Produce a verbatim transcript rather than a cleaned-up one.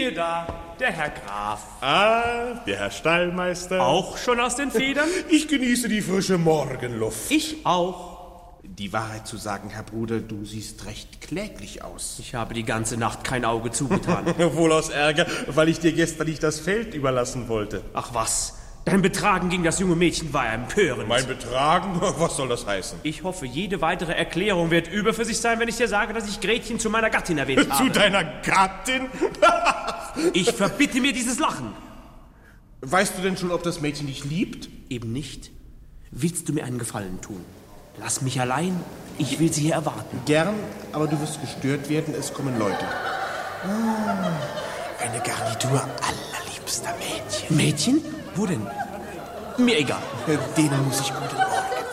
Siehe da, der Herr Graf. Ah, der Herr Stallmeister. Auch schon aus den Federn? Ich genieße die frische Morgenluft. Ich auch. Die Wahrheit zu sagen, Herr Bruder, du siehst recht kläglich aus. Ich habe die ganze Nacht kein Auge zugetan. Wohl aus Ärger, weil ich dir gestern nicht das Feld überlassen wollte. Ach was, dein Betragen gegen das junge Mädchen war empörend. Mein Betragen? Was soll das heißen? Ich hoffe, jede weitere Erklärung wird überflüssig sein, wenn ich dir sage, dass ich Gretchen zu meiner Gattin erwähnt habe. Zu deiner Gattin? Ich verbitte mir dieses Lachen. Weißt du denn schon, ob das Mädchen dich liebt? Eben nicht. Willst du mir einen Gefallen tun? Lass mich allein. Ich will sie hier erwarten. Gern, aber du wirst gestört werden. Es kommen Leute. Ah, eine Garnitur allerliebster Mädchen. Mädchen? Wo denn? Mir egal. Denen muss ich gute